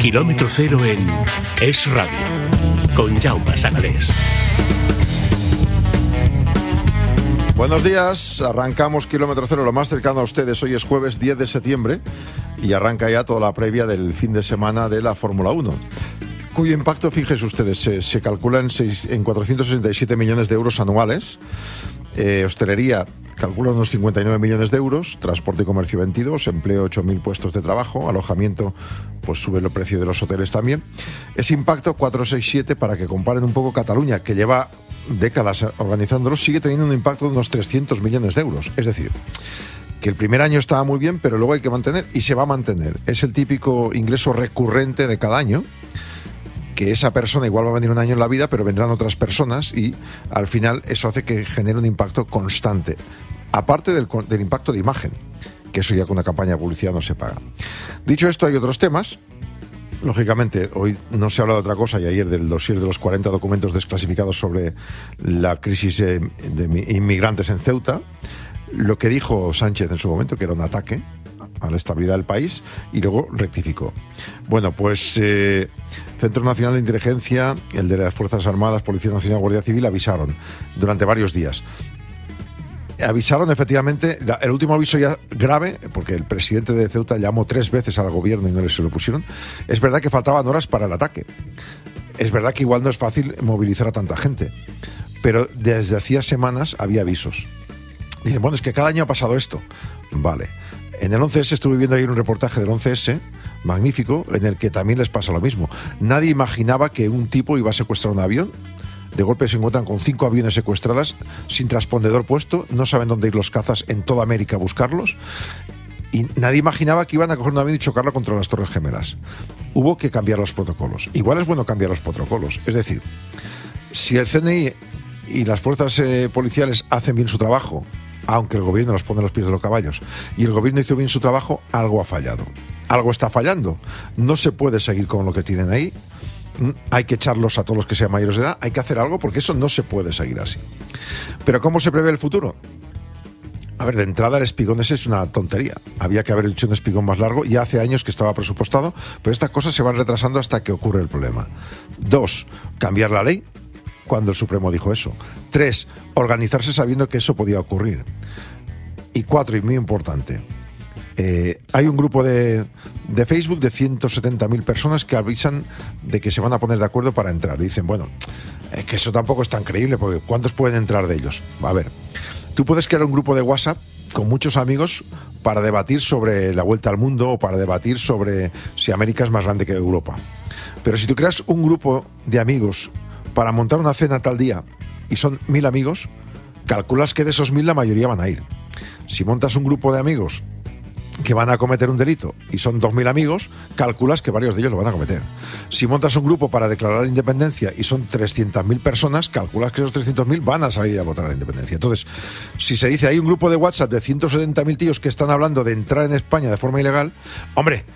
Kilómetro cero en Es Radio, con Jaume Sagalés. Buenos días, arrancamos Kilómetro Cero, lo más cercano a ustedes. Hoy es jueves 10 de septiembre y arranca ya toda la previa del fin de semana de la Fórmula 1, cuyo impacto, fíjense ustedes, se calcula en 467 millones de euros anuales. Hostelería calcula unos 59 millones de euros, transporte y comercio 22, empleo 8.000 puestos de trabajo, alojamiento, pues sube el precio de los hoteles también. Ese impacto 467, para que comparen un poco, Cataluña, que lleva décadas organizándolo, sigue teniendo un impacto de unos 300 millones de euros. Es decir, que el primer año estaba muy bien, pero luego hay que mantener, y se va a mantener. Es el típico ingreso recurrente de cada año, que esa persona igual va a venir un año en la vida, pero vendrán otras personas y al final eso hace que genere un impacto constante. Aparte del impacto de imagen, que eso ya con una campaña de publicidad no se paga. Dicho esto, hay otros temas. Lógicamente, hoy no se ha hablado de otra cosa y ayer del dossier de los 40 documentos desclasificados sobre la crisis de inmigrantes en Ceuta. Lo que dijo Sánchez en su momento, que era un ataque a la estabilidad del país, y luego rectificó. Bueno, pues Centro Nacional de Inteligencia, el de las Fuerzas Armadas, Policía Nacional, Guardia Civil, avisaron durante varios días. Avisaron, efectivamente, el último aviso ya grave, porque el presidente de Ceuta llamó 3 veces al gobierno y no se lo pusieron. Es verdad que faltaban horas para el ataque. Es verdad que igual no es fácil movilizar a tanta gente, pero desde hacía semanas había avisos. Dicen, bueno, es que cada año ha pasado esto. Vale. En el 11S estuve viendo ayer un reportaje del 11S, magnífico, en el que también les pasa lo mismo. Nadie imaginaba que un tipo iba a secuestrar un avión. De golpe se encuentran con 5 aviones secuestradas, sin transpondedor puesto, no saben dónde ir los cazas en toda América a buscarlos, y nadie imaginaba que iban a coger un avión y chocarlo contra las Torres Gemelas. Hubo que cambiar los protocolos. Igual es bueno cambiar los protocolos. Es decir, si el CNI y las fuerzas policiales hacen bien su trabajo, aunque el gobierno los pone a los pies de los caballos, y el gobierno hizo bien su trabajo, algo ha fallado. Algo está fallando. No se puede seguir con lo que tienen ahí. Hay que echarlos a todos los que sean mayores de edad. Hay que hacer algo, porque eso no se puede seguir así. Pero ¿cómo se prevé el futuro? A ver, de entrada el espigón ese es una tontería. Había que haber hecho un espigón más largo. Ya hace años que estaba presupuestado, pero estas cosas se van retrasando hasta que ocurre el problema. 2, cambiar la ley cuando el Supremo dijo eso. 3, organizarse sabiendo que eso podía ocurrir. Y 4, y muy importante, hay un grupo de Facebook de 170.000 personas que avisan de que se van a poner de acuerdo para entrar. Y dicen, bueno, es que eso tampoco es tan creíble, porque ¿cuántos pueden entrar de ellos? A ver, tú puedes crear un grupo de WhatsApp con muchos amigos para debatir sobre la vuelta al mundo o para debatir sobre si América es más grande que Europa. Pero si tú creas un grupo de amigos para montar una cena tal día y son 1.000 amigos, calculas que de esos 1.000 la mayoría van a ir. Si montas un grupo de amigos que van a cometer un delito y son 2.000 amigos, calculas que varios de ellos lo van a cometer. Si montas un grupo para declarar la independencia y son 300.000 personas, calculas que esos 300.000 van a salir a votar a la independencia. Entonces, si se dice hay un grupo de WhatsApp de 170.000 tíos que están hablando de entrar en España de forma ilegal, hombre,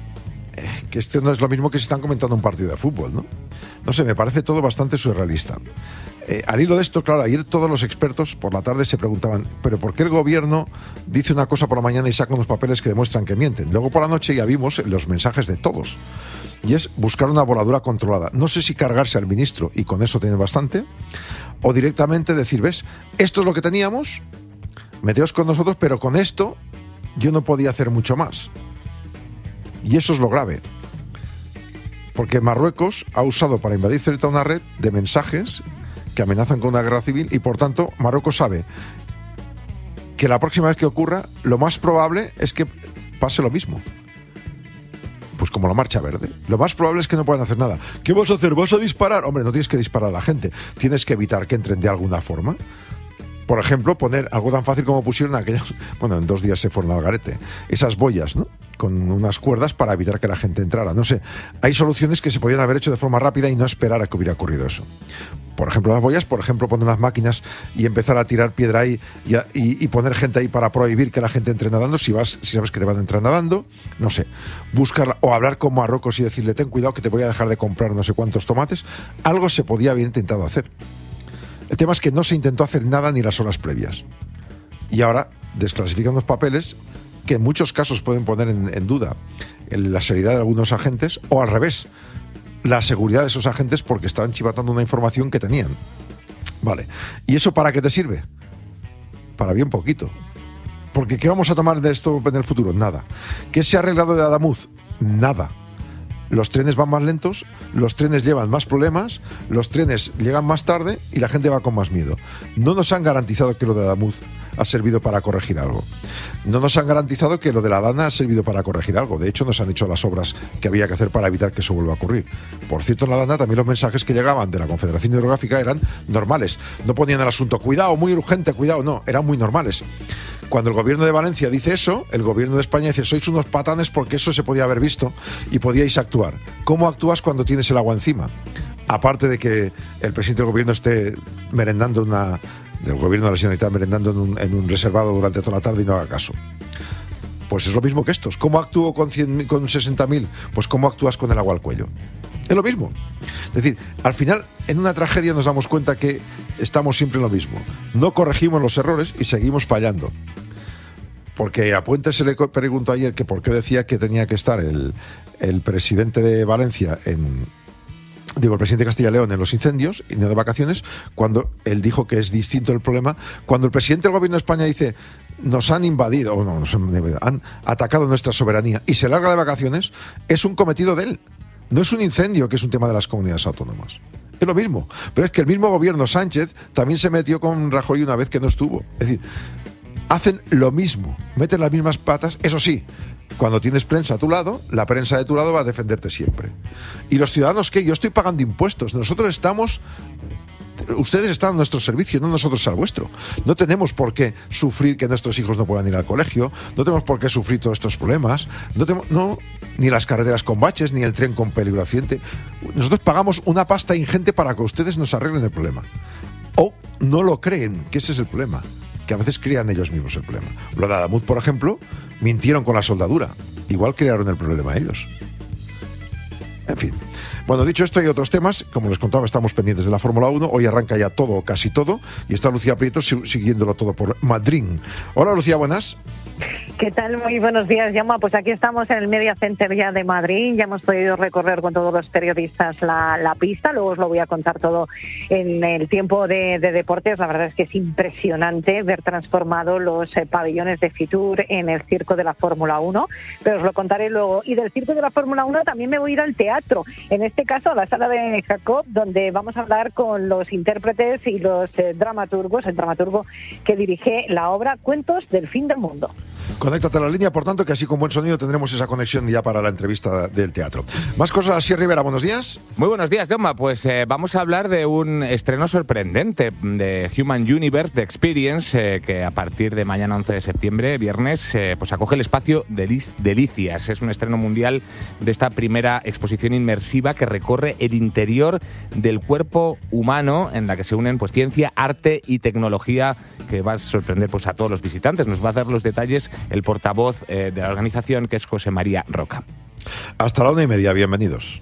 que esto no es lo mismo que si están comentando un partido de fútbol, ¿no? No sé, me parece todo bastante surrealista. Al hilo de esto, claro, ayer todos los expertos por la tarde se preguntaban, ¿pero por qué el gobierno dice una cosa por la mañana y saca unos papeles que demuestran que mienten? Luego por la noche ya vimos los mensajes de todos. Y es buscar una voladura controlada. No sé si cargarse al ministro, y con eso tienen bastante, o directamente decir, ¿ves? Esto es lo que teníamos, meteos con nosotros, pero con esto yo no podía hacer mucho más. Y eso es lo grave. Porque Marruecos ha usado para invadir Ceuta una red de mensajes que amenazan con una guerra civil, y por tanto Marruecos sabe que la próxima vez que ocurra, lo más probable es que pase lo mismo. Pues como la Marcha Verde. Lo más probable es que no puedan hacer nada. ¿Qué vas a hacer? ¿Vas a disparar? Hombre, no tienes que disparar a la gente. Tienes que evitar que entren de alguna forma. Por ejemplo, poner algo tan fácil como pusieron aquellas... Bueno, en 2 días se fueron al garete. Esas boyas, ¿no? Con unas cuerdas para evitar que la gente entrara. No sé, hay soluciones que se podían haber hecho de forma rápida y no esperar a que hubiera ocurrido eso. Por ejemplo, las boyas, por ejemplo, poner unas máquinas y empezar a tirar piedra ahí y poner gente ahí para prohibir que la gente entre nadando, si sabes que te van a entrar nadando, no sé. Buscar o hablar con Marruecos y decirle, ten cuidado que te voy a dejar de comprar no sé cuántos tomates. Algo se podía haber intentado hacer. El tema es que no se intentó hacer nada ni las horas previas. Y ahora desclasifican los papeles que en muchos casos pueden poner en duda la seriedad de algunos agentes, o al revés, la seguridad de esos agentes porque estaban chivatando una información que tenían. Vale. ¿Y eso para qué te sirve? Para bien poquito. Porque ¿qué vamos a tomar de esto en el futuro? Nada. ¿Qué se ha arreglado de Adamuz? Nada. Los trenes van más lentos, los trenes llevan más problemas, los trenes llegan más tarde y la gente va con más miedo. No nos han garantizado que lo de Adamuz ha servido para corregir algo. No nos han garantizado que lo de la Dana ha servido para corregir algo. De hecho, nos han hecho las obras que había que hacer para evitar que eso vuelva a ocurrir. Por cierto, en la Dana también los mensajes que llegaban de la Confederación Hidrográfica eran normales. No ponían el asunto, cuidado, muy urgente, cuidado, no, eran muy normales. Cuando el gobierno de Valencia dice eso, el gobierno de España dice, sois unos patanes porque eso se podía haber visto y podíais actuar. ¿Cómo actúas cuando tienes el agua encima? Aparte de que el presidente del gobierno esté merendando del gobierno de la Generalitat merendando en un reservado durante toda la tarde y no haga caso. Pues es lo mismo que estos. ¿Cómo actúo con 60.000? Pues ¿cómo actúas con el agua al cuello? Es lo mismo. Es decir, al final, en una tragedia nos damos cuenta que estamos siempre en lo mismo. No corregimos los errores y seguimos fallando. Porque a Puente se le preguntó ayer que por qué decía que tenía que estar el presidente de Valencia el presidente de Castilla y León en los incendios y no de vacaciones, cuando él dijo que es distinto el problema. Cuando el presidente del gobierno de España dice nos han invadido, o no, han atacado nuestra soberanía y se larga de vacaciones, es un cometido de él. No es un incendio, que es un tema de las comunidades autónomas. Es lo mismo. Pero es que el mismo gobierno Sánchez también se metió con Rajoy una vez que no estuvo. Es decir, hacen lo mismo, meten las mismas patas, eso sí. Cuando tienes prensa a tu lado, la prensa de tu lado va a defenderte siempre. ¿Y los ciudadanos qué? Yo estoy pagando impuestos. Ustedes están a nuestro servicio, no nosotros al vuestro. No tenemos por qué sufrir que nuestros hijos no puedan ir al colegio, no tenemos por qué sufrir todos estos problemas, ni las carreteras con baches, ni el tren con peligro accidente. Nosotros pagamos una pasta ingente para que ustedes nos arreglen el problema. O no lo creen, que ese es el problema, que a veces crean ellos mismos el problema. Lo de Adamuz, por ejemplo, mintieron con la soldadura. Igual crearon el problema ellos. En fin. Bueno, dicho esto, hay otros temas. Como les contaba, estamos pendientes de la Fórmula 1. Hoy arranca ya todo, casi todo. Y está Lucía Prieto siguiéndolo todo por Madrid. Hola, Lucía, buenas. ¿Qué tal? Muy buenos días, Jaume. Pues aquí estamos en el Media Center ya de Madrid. Ya hemos podido recorrer con todos los periodistas la pista. Luego os lo voy a contar todo en el tiempo de deportes. La verdad es que es impresionante ver transformado los pabellones de Fitur en el circo de la Fórmula 1. Pero os lo contaré luego. Y del circo de la Fórmula 1 también me voy a ir al teatro. En este caso, a la sala de Jacob, donde vamos a hablar con los intérpretes y los dramaturgos, el dramaturgo que dirige la obra Cuentos del Fin del Mundo. Conéctate a la línea, por tanto, que así con buen sonido tendremos esa conexión ya para la entrevista del teatro. Más cosas, así Rivera, buenos días. Muy buenos días, Jaume. Pues vamos a hablar de un estreno sorprendente de Human Universe, de Experience, que a partir de mañana 11 de septiembre, viernes, pues acoge el espacio Delicias. Es un estreno mundial de esta primera exposición inmersiva que recorre el interior del cuerpo humano, en la que se unen pues ciencia, arte y tecnología, que va a sorprender pues a todos los visitantes. Nos va a dar los detalles el portavoz de la organización, que es José María Roca. Hasta la 1:30, bienvenidos.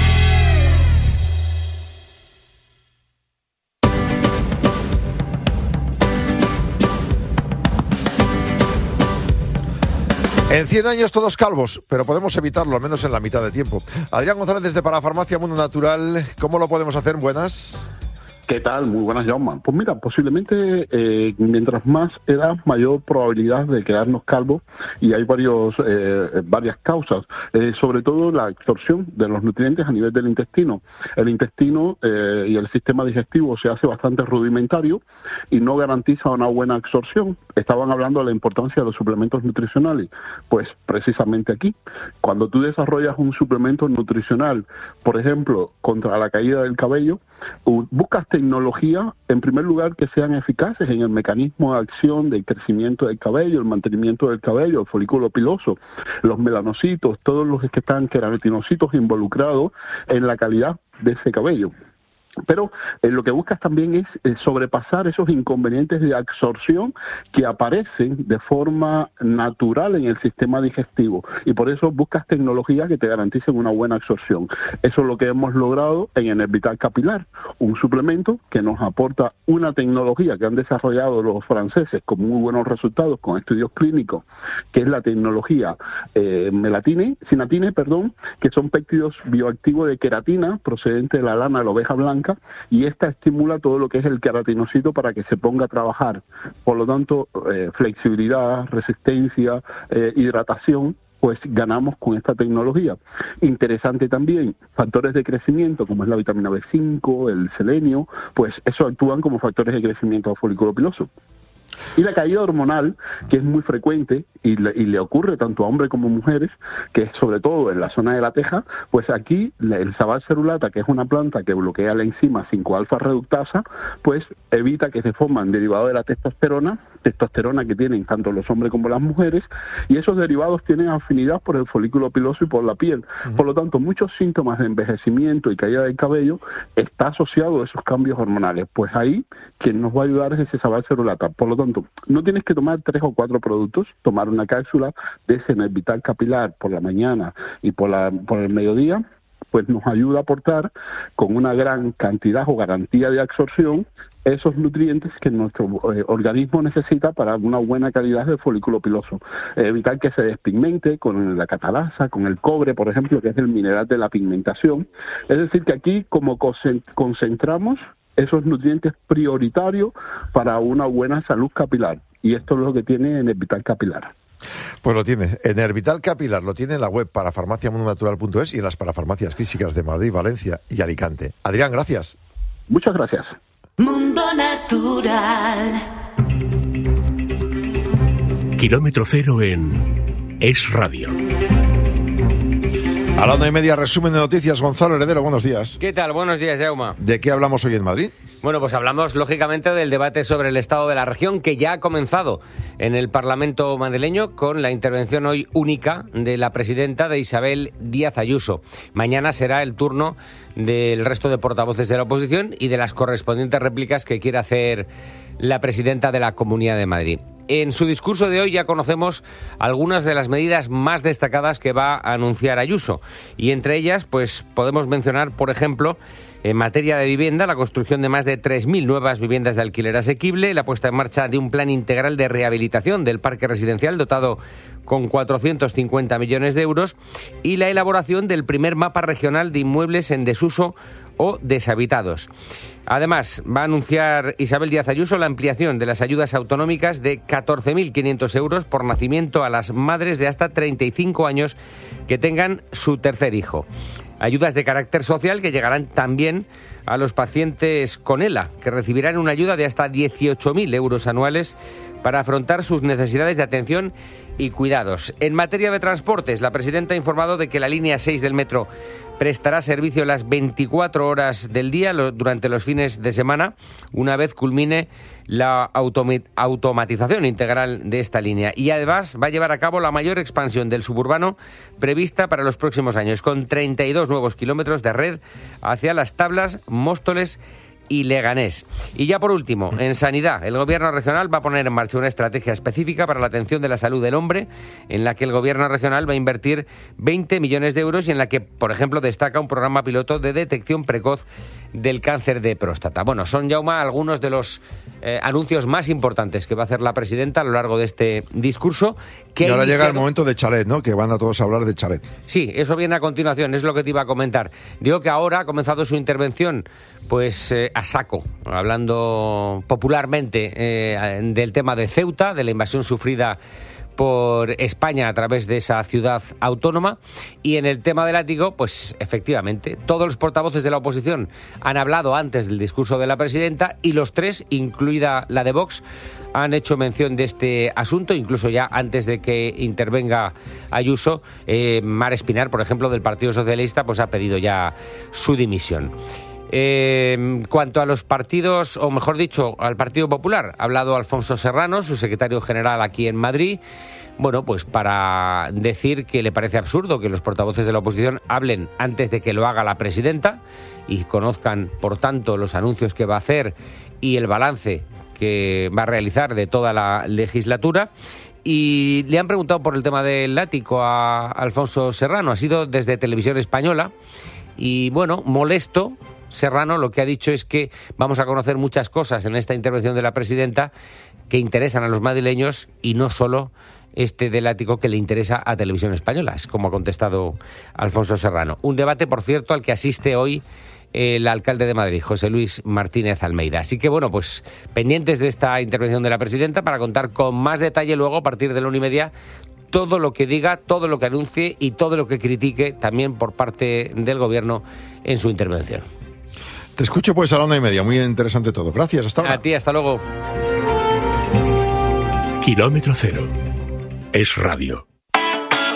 En 100 años todos calvos, pero podemos evitarlo, al menos en la mitad de tiempo. Adrián González, desde Parafarmacia Mundo Natural, ¿cómo lo podemos hacer? Buenas. ¿Qué tal? Muy buenas, Jaume. Pues mira, posiblemente mientras más edad, mayor probabilidad de quedarnos calvos, y hay varias causas, sobre todo la absorción de los nutrientes a nivel del intestino. El intestino y el sistema digestivo se hace bastante rudimentario y no garantiza una buena absorción. Estaban hablando de la importancia de los suplementos nutricionales. Pues precisamente aquí, cuando tú desarrollas un suplemento nutricional, por ejemplo, contra la caída del cabello, buscas tecnología, en primer lugar, que sean eficaces en el mecanismo de acción del crecimiento del cabello, el mantenimiento del cabello, el folículo piloso, los melanocitos, todos los que están queratinocitos involucrados en la calidad de ese cabello. Pero lo que buscas también es sobrepasar esos inconvenientes de absorción que aparecen de forma natural en el sistema digestivo, y por eso buscas tecnologías que te garanticen una buena absorción. Eso es lo que hemos logrado en Enervital Capilar, un suplemento que nos aporta una tecnología que han desarrollado los franceses con muy buenos resultados, con estudios clínicos, que es la tecnología sinatine, que son péptidos bioactivos de queratina procedente de la lana de la oveja blanca, y esta estimula todo lo que es el queratinocito para que se ponga a trabajar. Por lo tanto, flexibilidad, resistencia, hidratación, pues ganamos con esta tecnología. Interesante también, factores de crecimiento como es la vitamina B5, el selenio, pues eso actúan como factores de crecimiento del folículo piloso. Y la caída hormonal, que es muy frecuente y le ocurre tanto a hombres como mujeres, que es sobre todo en la zona de la teja, pues aquí el Sabal cerulata, que es una planta que bloquea la enzima 5-alfa reductasa, pues evita que se forman derivados de la testosterona que tienen tanto los hombres como las mujeres, y esos derivados tienen afinidad por el folículo piloso y por la piel. Por lo tanto, muchos síntomas de envejecimiento y caída del cabello está asociado a esos cambios hormonales. Pues ahí quien nos va a ayudar es ese Sabal cerulata. Por lo tanto, no tienes que tomar 3 o 4 productos, tomar una cápsula de ese Enervital Capilar por la mañana y por el mediodía, pues nos ayuda a aportar con una gran cantidad o garantía de absorción esos nutrientes que nuestro organismo necesita para una buena calidad de folículo piloso. Evitar que se despigmente con la catalasa, con el cobre, por ejemplo, que es el mineral de la pigmentación. Es decir, que aquí como concentramos esos nutrientes prioritarios para una buena salud capilar. Y esto es lo que tiene Enervital Capilar. Pues lo tiene. Enervital Capilar lo tiene en la web parafarmaciamundonatural.es y en las parafarmacias físicas de Madrid, Valencia y Alicante. Adrián, gracias. Muchas gracias. Mundo Natural. Kilómetro cero en Es Radio. A la 1:30, resumen de noticias. Gonzalo Heredero, buenos días. ¿Qué tal? Buenos días, Jaume. ¿De qué hablamos hoy en Madrid? Bueno, pues hablamos lógicamente del debate sobre el estado de la región, que ya ha comenzado en el Parlamento madrileño con la intervención hoy única de la presidenta, de Isabel Díaz Ayuso. Mañana será el turno del resto de portavoces de la oposición y de las correspondientes réplicas que quiere hacer la presidenta de la Comunidad de Madrid. En su discurso de hoy ya conocemos algunas de las medidas más destacadas que va a anunciar Ayuso, y entre ellas pues podemos mencionar, por ejemplo, en materia de vivienda, la construcción de más de 3.000 nuevas viviendas de alquiler asequible, la puesta en marcha de un plan integral de rehabilitación del parque residencial dotado con 450 millones de euros y la elaboración del primer mapa regional de inmuebles en desuso o deshabitados. Además, va a anunciar Isabel Díaz Ayuso la ampliación de las ayudas autonómicas de 14.500 euros por nacimiento a las madres de hasta 35 años que tengan su tercer hijo. Ayudas de carácter social que llegarán también a los pacientes con ELA, que recibirán una ayuda de hasta 18.000 euros anuales para afrontar sus necesidades de atención y cuidados. En materia de transportes, la presidenta ha informado de que la línea 6 del metro prestará servicio las 24 horas del día durante los fines de semana, una vez culmine la automatización integral de esta línea. Y además va a llevar a cabo la mayor expansión del suburbano prevista para los próximos años, con 32 nuevos kilómetros de red hacia Las Tablas, Móstoles y Leganés. Y ya por último, en sanidad, el gobierno regional va a poner en marcha una estrategia específica para la atención de la salud del hombre, en la que el gobierno regional va a invertir 20 millones de euros y en la que, por ejemplo, destaca un programa piloto de detección precoz del cáncer de próstata. Bueno, son, Jaume, algunos de los anuncios más importantes que va a hacer la presidenta a lo largo de este discurso. Y ahora llega el momento de chalet, ¿no? Que van a todos a hablar de chalet. Sí, eso viene a continuación, es lo que te iba a comentar. Digo que ahora ha comenzado su intervención pues a saco, hablando popularmente del tema de Ceuta, de la invasión sufrida por España a través de esa ciudad autónoma, y en el tema del látigo, pues efectivamente, todos los portavoces de la oposición han hablado antes del discurso de la presidenta y los tres, incluida la de Vox, han hecho mención de este asunto, incluso ya antes de que intervenga Ayuso. Mar Espinar, por ejemplo, del Partido Socialista, pues ha pedido ya su dimisión. Cuanto a los partidos, o mejor dicho, al Partido Popular, ha hablado Alfonso Serrano, su secretario general aquí en Madrid. bueno, pues para decir que le parece absurdo que los portavoces de la oposición hablen antes de que lo haga la presidenta y conozcan, por tanto, los anuncios que va a hacer y el balance que va a realizar de toda la legislatura. Y le han preguntado por el tema del ático a Alfonso Serrano. Ha sido desde Televisión Española y, bueno, molesto. Serrano lo que ha dicho es que vamos a conocer muchas cosas en esta intervención de la presidenta que interesan a los madrileños y no solo este del ático que le interesa a Televisión Española, es como ha contestado Alfonso Serrano. Un debate, por cierto, al que asiste hoy el alcalde de Madrid, José Luis Martínez Almeida. Así que, bueno, pues pendientes de esta intervención de la presidenta para contar con más detalle luego, a partir de la 1:30, todo lo que diga, todo lo que anuncie y todo lo que critique también por parte del Gobierno en su intervención. Te escucho pues a la 1:30, muy interesante todo. Gracias, hasta ahora. A ti, hasta luego. Kilómetro Cero. Es radio.